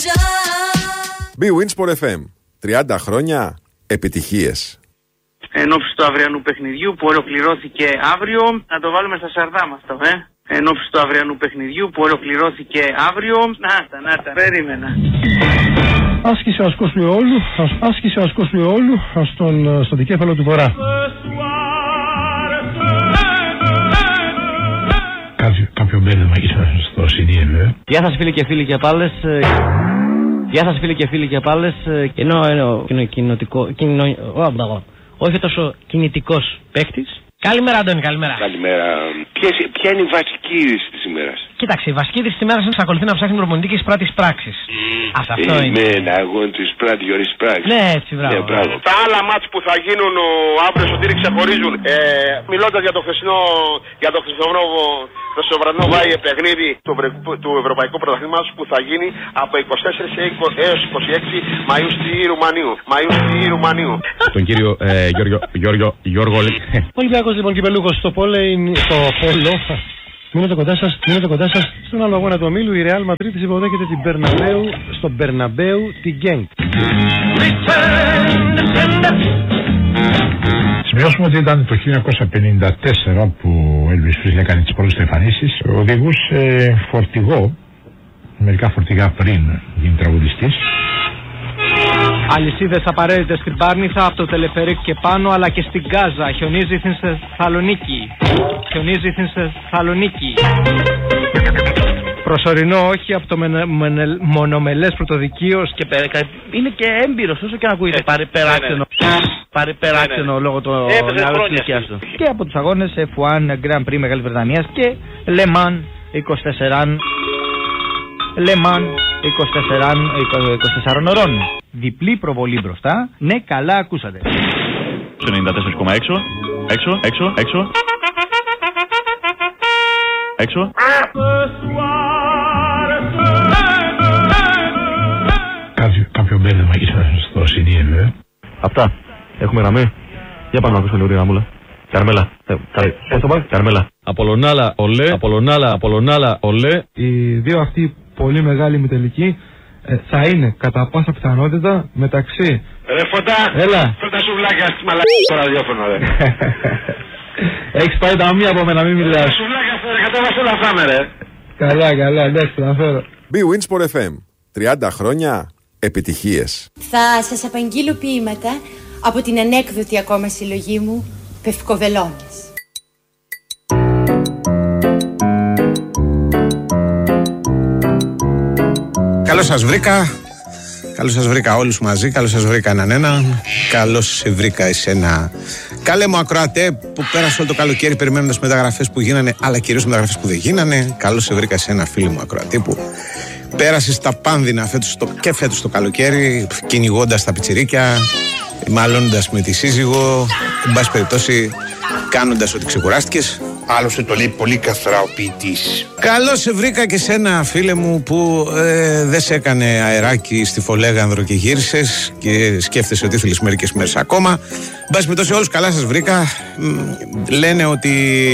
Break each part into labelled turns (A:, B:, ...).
A: Big Wins for FM. 30 χρόνια επιτυχίες.
B: Εν ώψη του αυριανού παιχνιδιού που ολοκληρώθηκε αύριο, να το βάλουμε στα σαρδά μας το, Εν ώψη του αυριανού παιχνιδιού που ολοκληρώθηκε αύριο, να τα, περίμενα.
C: Άσκησε ο ασκός του Αιώλου, άσκησε ο ασκός του Αιώλου στον δικέφαλο του Βορρά. Κάποιο μπέρδεμα στο CD, βέβαια.
D: Γεια σας φίλοι και φίλοι και πάλες. Γεια σας φίλοι και φίλοι και πάλες. Όχι τόσο κινητικός παίχτης. Καλημέρα, Αντώνη, καλημέρα.
E: Καλημέρα. Ποια είναι η βασική είδηση της ημέρας?
D: Κοίταξε, η βασική είδηση της ημέρας είναι εξακολουθεί να ψάχνει προπονητή και εισπράττει πράξεις. Αυτό είναι.
E: Ναι, αγώνη του εισπράττει, Γιώργης πράξεις.
D: Ναι, έτσι, μπράβο.
E: Τα άλλα μάτς που θα γίνουν αύριο στο Τύρι ξεχωρίζουν. Μιλώντας για το χθεσινό βάη παιχνίδι του Ευρωπαϊκού Πρωταθλήματος που θα γίνει από 24 έως 26 Μαΐου στη Ρουμανίου.
C: Τον κύριο Γιώργο. Ολυμπιακός λοιπόν κυπελούχος στο πόλο. Μείνετε κοντά σας. Στον άλλο αγώνα του ομίλου η Ρεάλ Μαδρίτης υποδέχεται την Μπερναμπέου, στον Μπερναμπέου την Γκένκ. Σημειώσουμε ότι ήταν το 1954 που ο Έλβις Πρίσλι έκανε τις πρώτες του εμφανίσεις. Οδηγούσε φορτηγό, μερικά φορτηγά πριν γίνει τραγουδιστής.
D: Αλυσίδες απαραίτητες στην Πάρνηθα, από το Τελεφερίκ και πάνω, αλλά και στην Γκάζα. Χιονίζει στην Θεσσαλονίκη. Προσωρινό όχι από το μονομελές πρωτοδικείο και είναι και έμπειρος, όσο και να ακούγεται παρεπεράξενο λόγω του νεαρού ηλικίας του. Και από τους αγώνες F1 Grand Prix Μεγάλης Βρετανίας και Le Mans 24 ωρών. Διπλή προβολή μπροστά. Ναι, καλά ακούσατε.
F: 94,6. Έξω.
C: Κάποιο μπέρδεμα στο CD, βέβαια.
F: Αυτά. Έχουμε γραμμή. Για πάμε να ακούσουμε λίγο τη γραμμούλα. Καρμέλα. Πώς το πάει? Καρμέλα.
C: Απολωνάλα, ολέ. Οι δύο αυτοί πολύ μεγάλοι ημιτελικοί θα είναι κατά πάσα πιθανότητα μεταξύ.
E: Ρε Φωτά,
C: έλα.
E: Φωτά σουβλάκια στις μαλακίες στο ραδιόφωνο, ρε.
C: Έχεις πάει τα μία από μένα, μην μιλάς.
E: Σουβλάκια αυτό, ρε, κατέβασε όλα αυτά, ρε.
C: Καλά, εντάξει, θα φέρω.
A: Big Wins for FM. 30 χρόνια επιτυχίες.
G: Θα σας απαγγείλω ποίηματα από την ανέκδοτη ακόμα συλλογή μου Πευκοβελώνες.
H: Καλώς σας βρήκα όλους μαζί, καλώς σας βρήκα έναν. Καλώς σε βρήκα εσένα. Καλέ μου ακροατέ που πέρασε όλο το καλοκαίρι περιμένοντας μεταγραφές που γίνανε, αλλά κυρίως μεταγραφές που δεν γίνανε. Καλώς σε βρήκα εσένα, φίλοι μου ακροατέ, που πέρασε τα πάνδυνα φέτος το καλοκαίρι, κυνηγώντας τα πιτσιρίκια, μαλώνοντας με τη σύζυγο, εν πάση περιπτώσει κάνοντας ότι ξεκουράστηκες.
E: Άλλωστε το λέει πολύ καθαρά ο ποιητής.
H: Καλώς σε βρήκα και σένα, φίλε μου, που δεν σε έκανε αεράκι στη Φολέγανδρο και γύρισες και σκέφτεσαι ότι ήθελες μερικές μέρες ακόμα. Μπας με τόσοι όλους, καλά σας βρήκα. Λένε ότι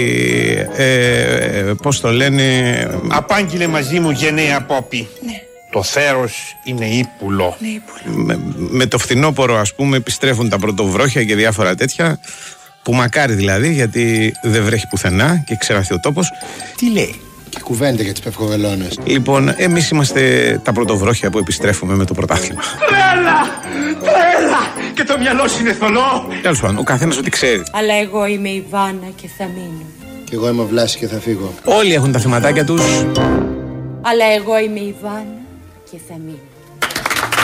H: πώς το λένε,
E: Απάγγειλε μαζί μου γενναία Πόπη.
G: Ναι.
E: Το θέρος είναι ύπουλο.
H: με το φθινόπωρο, ας πούμε, επιστρέφουν τα πρωτοβρόχια και διάφορα τέτοια. Που μακάρι δηλαδή, γιατί δεν βρέχει πουθενά και ξεραθεί ο τόπος.
E: Τι λέει?
I: Και κουβέντα για τις Πευκοβελώνες.
H: Λοιπόν, εμείς είμαστε τα πρωτοβρόχια που επιστρέφουμε με το πρωτάθλημα.
E: Τρέλα! Και το μυαλό σου είναι θολό.
H: Τέλος πάντων, ο καθένας ό,τι ξέρει.
G: Αλλά εγώ είμαι η Βάνα και θα μείνω.
I: Και εγώ είμαι ο Βλάσης και θα φύγω.
H: Όλοι έχουν τα θεματάκια τους.
G: Αλλά εγώ είμαι η Βάνα και θα μείνω.